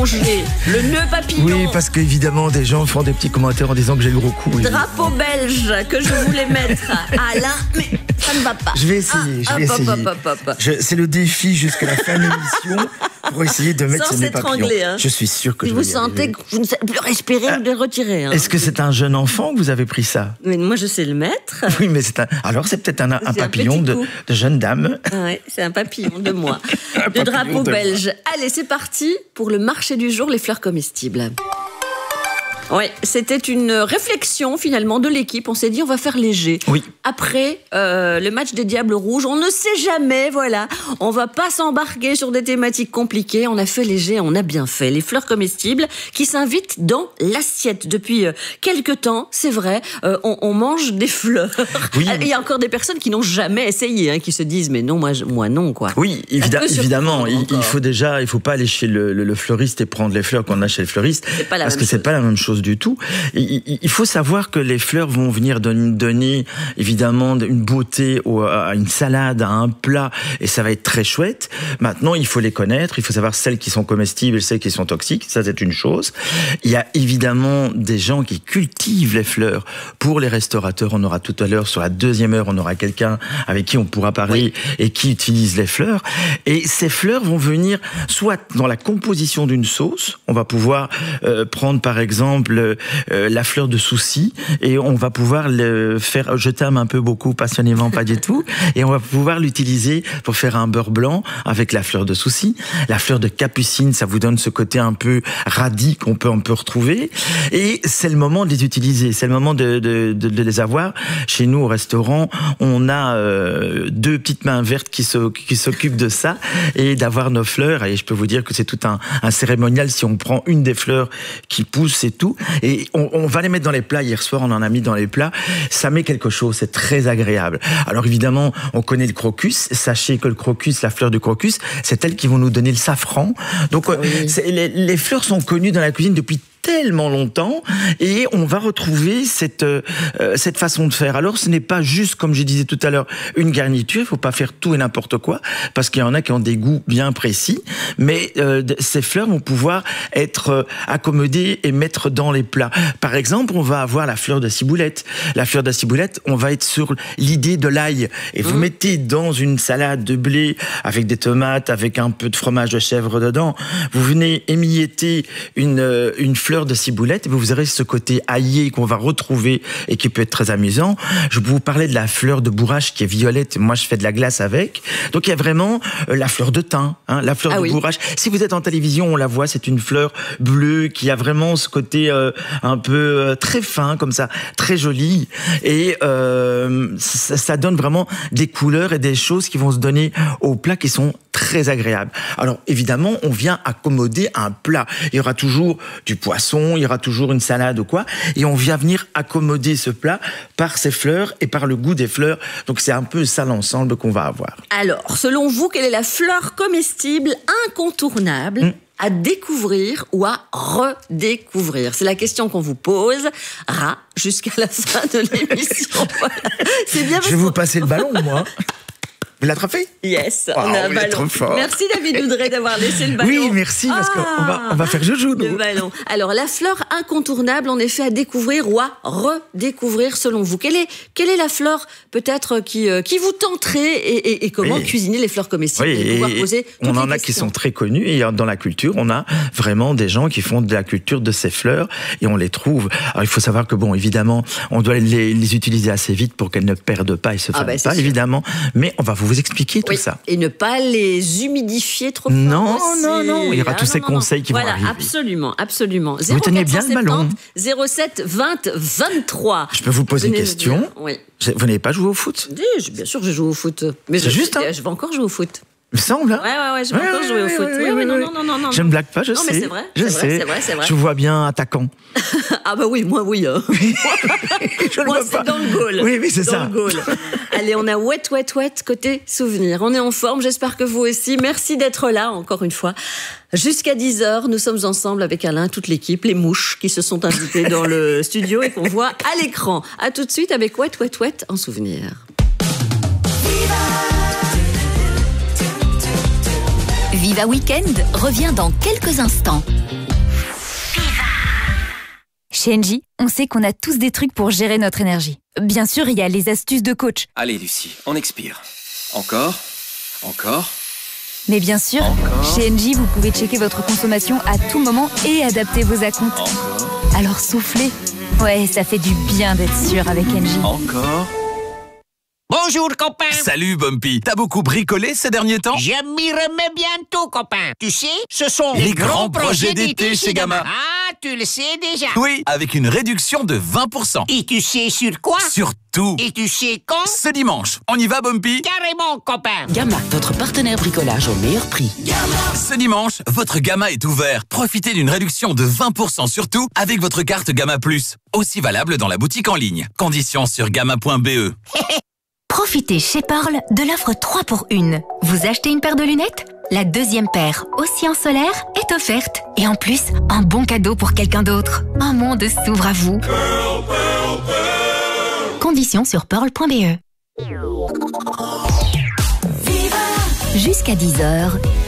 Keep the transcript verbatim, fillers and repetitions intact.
allongé, le nœud papillon. Oui, parce qu'évidemment, des gens font des petits commentaires en disant que j'ai le gros cou. Drapeau belge que je voulais mettre à Alain, mais ça ne va pas. Je vais essayer, ah, je vais hop, essayer. Hop, hop, hop, hop. Je, c'est le défi jusqu'à la fin de l'émission pour essayer de mettre Sans ces nœuds papillons. s'étrangler, hein. Je suis sûr que Si je vous vais y sentez arriver. que vous ne savez plus respirer, vous devez le retirer. Hein. Est-ce que c'est un jeune enfant que vous avez pris ça? Mais moi, je sais le mettre. Oui, mais c'est un. Alors, c'est peut-être un, un C'est un papillon petit de, coup. de jeune dame. Ah ouais, c'est un papillon de moi. Un Le papillon drapeau de belge. Allez, c'est parti pour le marché du jour, les fleurs comestibles. Oui, c'était une réflexion finalement de l'équipe. On s'est dit on va faire léger. Oui. Après euh, le match des Diables Rouges, on ne sait jamais, voilà. On va pas s'embarquer sur des thématiques compliquées. On a fait léger, on a bien fait. Les fleurs comestibles qui s'invitent dans l'assiette. Depuis euh, quelques temps, c'est vrai, euh, on, on mange des fleurs. Oui. Il y a encore des personnes qui n'ont jamais essayé, hein, qui se disent mais non, moi, je, moi non quoi. Oui, Ça évida- peut évidemment. Il, surprendre il faut déjà, il faut pas aller chez le, le, le fleuriste et prendre les fleurs qu'on a chez le fleuriste, C'est pas la parce même que c'est chose. pas la même chose du tout. Il, il, il faut savoir que les fleurs vont venir donner, donner évidemment une beauté au, à une salade, à un plat, et ça va être très chouette. Maintenant, il faut les connaître. Il faut savoir celles qui sont comestibles et celles qui sont toxiques. Ça, c'est une chose. Il y a évidemment des gens qui cultivent les fleurs. Pour les restaurateurs, on aura tout à l'heure, sur la deuxième heure, on aura quelqu'un avec qui on pourra parler Oui. et qui utilise les fleurs. Et ces fleurs vont venir soit dans la composition d'une sauce. On va pouvoir euh, prendre par exemple euh, la fleur de souci et on va pouvoir le faire. Je t'aime un peu beaucoup, passionnément, pas du tout. Et on va pouvoir l'utiliser pour faire un beurre blanc avec la fleur de souci. La fleur de capucine, ça vous donne ce côté un peu radis qu'on peut on peut retrouver. Et c'est le moment de les utiliser. C'est le moment de, de, de, de les avoir. Chez nous au restaurant, on a euh, deux petites mains vertes qui se, qui s'occupent de ça et d'avoir nos fleurs. Et je peux vous dire que c'est tout un, un cérémonial si on prend une des fleurs qui pousse et tout. Et on, on va les mettre dans les plats. Hier soir, on en a mis dans les plats. Ça met quelque chose. C'est très agréable. Alors évidemment, on connaît le crocus. Sachez que le crocus, la fleur du crocus, c'est elles qui vont nous donner le safran. Donc Oui. c'est, les, les fleurs sont connues dans la cuisine depuis tellement longtemps et on va retrouver cette euh, cette façon de faire. Alors ce n'est pas juste, comme je disais tout à l'heure, une garniture. Il faut pas faire tout et n'importe quoi parce qu'il y en a qui ont des goûts bien précis. Mais euh, ces fleurs vont pouvoir être euh, accommodées et mettre dans les plats. Par exemple, on va avoir la fleur de ciboulette. La fleur de ciboulette, on va être sur l'idée de l'ail et vous mmh. mettez dans une salade de blé avec des tomates, avec un peu de fromage de chèvre dedans. Vous venez émietter une une fleur de ciboulette, et vous aurez ce côté aillé qu'on va retrouver et qui peut être très amusant. Je vous parlais de la fleur de bourrache qui est violette. Moi, je fais de la glace avec. Donc, il y a vraiment euh, la fleur de thym, hein, la fleur ah de oui. bourrache. Si vous êtes en télévision, on la voit, c'est une fleur bleue qui a vraiment ce côté euh, un peu euh, très fin, comme ça, très joli. Et euh, ça, ça donne vraiment des couleurs et des choses qui vont se donner au plat qui sont très agréables. Alors, évidemment, on vient accommoder un plat. Il y aura toujours du poisson, il y aura toujours une salade ou quoi, et on vient venir accommoder ce plat par ces fleurs et par le goût des fleurs. Donc c'est un peu ça l'ensemble qu'on va avoir. Alors, selon vous, quelle est la fleur comestible incontournable mmh. à découvrir ou à redécouvrir? C'est la question qu'on vous posera jusqu'à la fin de l'émission. Voilà. C'est bien. Je vais vous passer le ballon, moi. Vous l'attrapez? Yes, wow, on a un ballon. Trop fort. Merci David Oudrey d'avoir laissé le ballon. Oui, merci, parce ah, qu'on va, on va faire joujou. Le ballon. Alors, la fleur incontournable, en effet, à découvrir ou à redécouvrir, selon vous. Quelle est, quelle est la fleur, peut-être, qui, euh, qui vous tenterait et, et, et comment oui. cuisiner les fleurs comestibles oui, et pouvoir poser toutes on en les a questions. Qui sont très connus, et dans la culture, on a vraiment des gens qui font de la culture de ces fleurs, et on les trouve. Alors, il faut savoir que, bon, évidemment, on doit les, les utiliser assez vite pour qu'elles ne perdent pas et se fanent ah ben, pas, sûr. évidemment. Mais on va vous expliquer tout oui. ça. Et ne pas les humidifier trop fort. Non, aussi. non, non. Il y aura ah, tous non, ces non, conseils non. qui voilà, vont arriver. Absolument, absolument. Vous tenez bien le ballon. zéro sept vingt vingt-trois. Je peux vous poser une question? Oui. Vous n'avez pas joué au foot? Oui, bien sûr que je joue au foot. Mais c'est je, juste, hein? Je vais encore jouer au foot. Il me semble, hein? Ouais, ouais, ouais, je vais ouais, encore ouais, jouer au foot. Ouais, oui, ouais, oui, ouais, non, ouais. non, non, non, non. Je ne blague pas, je non, sais. mais c'est vrai, je c'est sais. Vrai, c'est vrai, c'est vrai. Je vois bien attaquant. Ah bah oui, moi oui. Hein. je moi, c'est pas. Dans le goal. Oui, oui, c'est dans ça. Le goal. Allez, on a wet, wet, wet côté souvenir. On est en forme, j'espère que vous aussi. Merci d'être là, encore une fois. Jusqu'à dix heures, nous sommes ensemble avec Alain, toute l'équipe, les mouches qui se sont invitées dans le studio et qu'on voit à l'écran. À tout de suite avec Wet, Wet, Wet en souvenir. Viva Weekend revient dans quelques instants. Chez Engie, on sait qu'on a tous des trucs pour gérer notre énergie. Bien sûr, il y a les astuces de coach. Allez Lucie, on expire. Encore, encore. Mais bien sûr, Encore. Chez Engie, vous pouvez checker votre consommation à tout moment et adapter vos acomptes. Encore. Alors soufflez. Ouais, ça fait du bien d'être sûr avec Engie. Encore. Bonjour copain. Salut Bumpy, t'as beaucoup bricolé ces derniers temps? Je m'y remets bientôt copain. Tu sais, ce sont Les grands projets d'été chez Gamma. Ah, tu le sais déjà. Oui, avec une réduction de vingt pour cent. Et tu sais sur quoi? Sur tout. Et tu sais quand? Ce dimanche, on y va Bumpy? Carrément copain. Gamma, votre partenaire bricolage au meilleur prix. Ce dimanche, votre Gamma est ouvert. Profitez d'une réduction de vingt pour cent sur tout avec votre carte Gamma Plus. Aussi valable dans la boutique en ligne. Conditions sur gamma point b e. Profitez chez Pearl de l'offre trois pour une. Vous achetez une paire de lunettes? La deuxième paire, aussi en solaire, est offerte. Et en plus, un bon cadeau pour quelqu'un d'autre. Un monde s'ouvre à vous. Pearl, Pearl, Pearl. Conditions sur pearl point b e. Jusqu'à dix heures,